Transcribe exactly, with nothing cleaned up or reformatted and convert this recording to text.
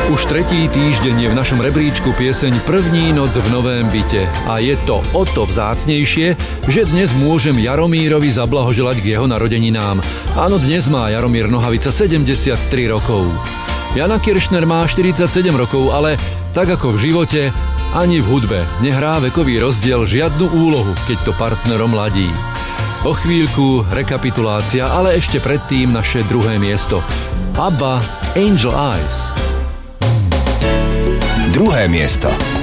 Už tretí týždeň je v našom rebríčku pieseň První noc v novém byte a je to o to vzácnejšie, že dnes môžem Jaromírovi zablahoželať k jeho narodeninám. Áno, dnes má Jaromír Nohavica sedemdesiattri rokov. Jana Kiršner má štyridsaťsedem rokov, ale tak ako v živote, ani v hudbe nehrá vekový rozdiel žiadnu úlohu, keď to partnerom ladí. O chvíľku rekapitulácia, ale ešte predtým naše druhé miesto. ABBA, Angel Eyes. Druhé miesto.